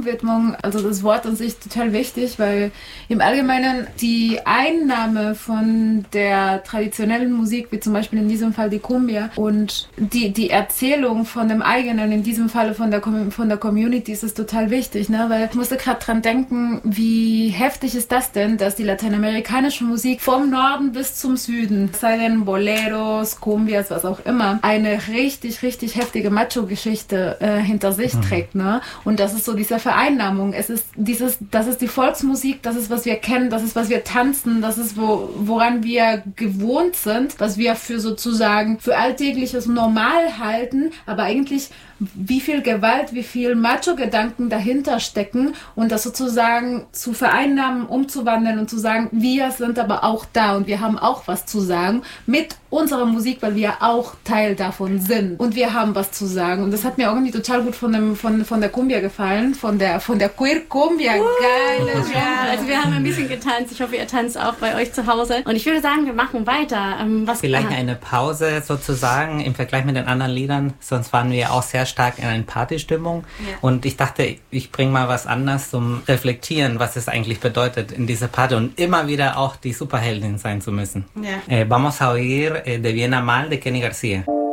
Umwidmung, also das Wort an sich total wichtig, weil im Allgemeinen die Einnahme von der traditionellen Musik, wie zum Beispiel in diesem Fall die Cumbia, und die Erzählung von dem eigenen, in diesem Falle von der Community, ist total wichtig, ne? Weil ich musste gerade dran denken, wie heftig ist das denn, dass die lateinamerikanische Musik vom Norden bis zum Süden, sei denn Boleros, Cumbias, was auch immer, eine richtig, richtig heftige Macho-Geschichte hinter sich trägt, ne? Und das ist so diese Vereinnahmung. Das ist die Volksmusik, das ist, was wir kennen, das ist, was wir tanzen, das ist, woran wir gewohnt sind, was wir für sozusagen für alltägliches Normal halten, aber eigentlich wie viel Gewalt, wie viel Macho-Gedanken dahinter stecken und das sozusagen zu vereinnahmen, umzuwandeln und zu sagen, wir sind aber auch da und wir haben auch was zu sagen mit unserer Musik, weil wir auch Teil davon sind und wir haben was zu sagen. Und das hat mir irgendwie total gut von der Cumbia gefallen, von der Queer Cumbia. Geile ja, also wir haben ein bisschen getanzt. Ich hoffe, ihr tanzt auch bei euch zu Hause. Und ich würde sagen, wir machen weiter. Vielleicht eine Pause sozusagen im Vergleich mit den anderen Liedern, sonst waren wir auch sehr stark in einer Partystimmung. Ja. Und ich dachte, ich bringe mal was anderes zum Reflektieren, was es eigentlich bedeutet, in dieser Party und immer wieder auch die Superheldin sein zu müssen. Ja. Vamos a oír de Bien a Mal de Kenny García.